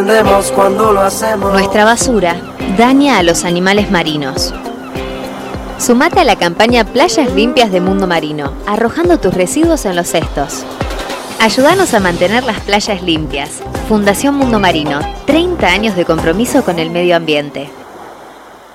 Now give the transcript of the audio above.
Cuando lo hacemos. Nuestra basura daña a los animales marinos. Sumate a la campaña Playas Limpias de Mundo Marino, arrojando tus residuos en los cestos. Ayúdanos a mantener las playas limpias. Fundación Mundo Marino, 30 años de compromiso con el medio ambiente.